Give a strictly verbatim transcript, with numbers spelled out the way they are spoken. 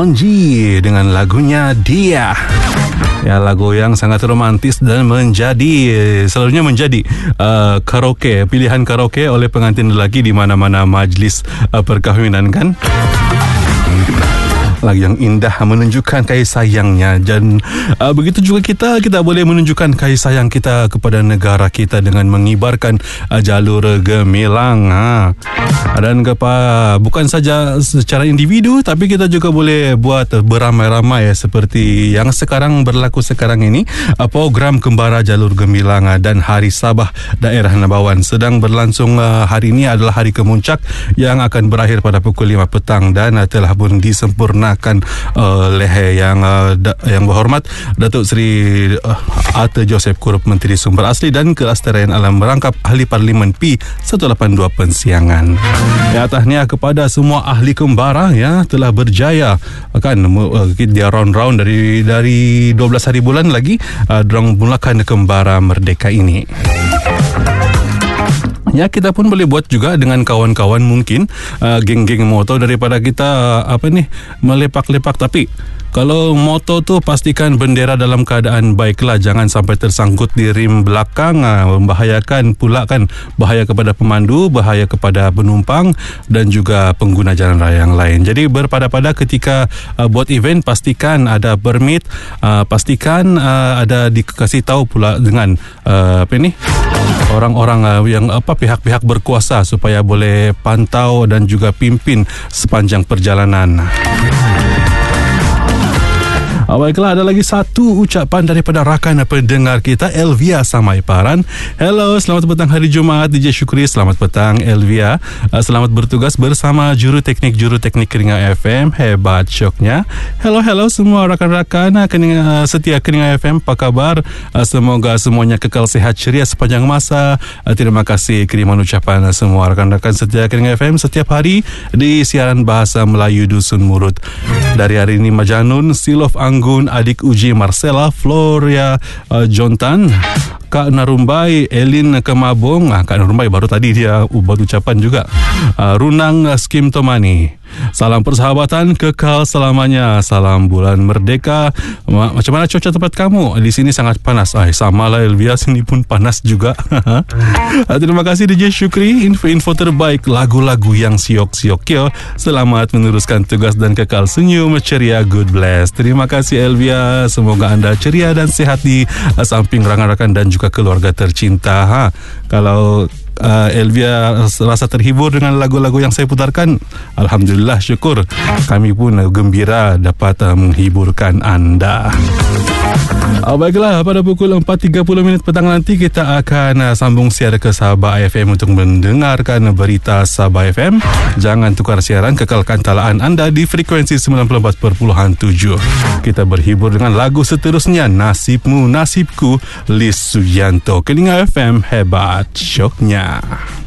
Onji dengan lagunya Dia. Ya, lagu yang sangat romantis dan menjadi selalunya menjadi uh, karaoke, pilihan karaoke oleh pengantin lelaki di mana-mana majlis uh, perkahwinan kan. Lagu yang indah menunjukkan kasih sayangnya, dan uh, begitu juga kita kita boleh menunjukkan kasih sayang kita kepada negara kita dengan mengibarkan uh, jalur gemilang, ha. Dan kepa, bukan saja secara individu, tapi kita juga boleh buat beramai-ramai, ya, seperti yang sekarang berlaku sekarang ini, uh, program Kembara Jalur Gemilang uh, dan Hari Sabah Daerah Nabawan sedang berlangsung. Uh, hari ini adalah hari kemuncak yang akan berakhir pada pukul lima petang dan uh, telah pun disempurnakan Uh, leher yang uh, da, yang berhormat Datuk Seri uh, Arthur Joseph Kurup, Menteri Sumber Asli dan Kelestarian Alam, merangkap Ahli Parlimen P seratus lapan puluh dua Pensiangan. Ya, tahniah kepada semua ahli kembara, ya, telah berjaya kan, uh, dia round-round dari dari dua belas hari bulan lagi uh, dorang mulakan kembara merdeka ini. Ya, kita pun boleh buat juga dengan kawan-kawan mungkin uh, geng-geng motor daripada kita uh, apa ni melepak-lepak, tapi kalau motor tu pastikan bendera dalam keadaan baiklah, jangan sampai tersangkut di rim belakang, uh, membahayakan pula kan, bahaya kepada pemandu, bahaya kepada penumpang dan juga pengguna jalan raya yang lain. Jadi berpada-pada ketika uh, buat event, pastikan ada permit, uh, pastikan uh, ada dikasih tahu pula dengan uh, apa ni orang-orang uh, yang apa pihak-pihak berkuasa supaya boleh pantau dan juga pimpin sepanjang perjalanan. Oh, baiklah, ada lagi satu ucapan daripada rakan pendengar kita, Elvia Samaiparan. Hello, selamat petang hari Jumaat D J Syukri. Selamat petang Elvia. Uh, selamat bertugas bersama juru teknik juru teknik Keninga F M. Hebat syoknya. Hello hello semua rakan-rakan uh, Keninga, uh, setia Keninga F M. Apa kabar? Uh, semoga semuanya kekal sehat ceria sepanjang masa. Uh, terima kasih kiriman ucapan uh, semua rakan-rakan setia Keninga F M setiap hari di siaran bahasa Melayu Dusun Murut. Dari hari ini Majanun, Silof Anggun, Adik Uji Marcella, Floria uh, Jontan, Kak Narumbai, Elin Kemabong. ah, Kak Narumbai baru tadi dia buat ucapan juga. uh, Runang Skim Tomani. Salam persahabatan kekal selamanya. Salam bulan merdeka. Macam mana cuaca tempat kamu? Di sini sangat panas. Ay, sama lah Elvia, sini pun panas juga. Terima kasih D J Syukri, info-info terbaik, lagu-lagu yang siok-siok. Yo, selamat meneruskan tugas dan kekal senyum ceria. Good bless. Terima kasih Elvia. Semoga anda ceria dan sehat di uh, samping rakan-rakan dan juga keluarga tercinta. Ha, kalau Uh, Elvia rasa terhibur dengan lagu-lagu yang saya putarkan, alhamdulillah, syukur. Kami pun uh, gembira dapat uh, menghiburkan anda. Uh, baiklah, pada pukul empat tiga puluh minit petang nanti kita akan uh, sambung siar ke Sabah F M untuk mendengarkan berita Sabah F M. Jangan tukar siaran, kekalkan talaan anda di frekuensi sembilan puluh empat perpuluhan tujuh. Kita berhibur dengan lagu seterusnya, Nasibmu Nasibku, Lis Suyanto. Keninga F M, hebat syoknya.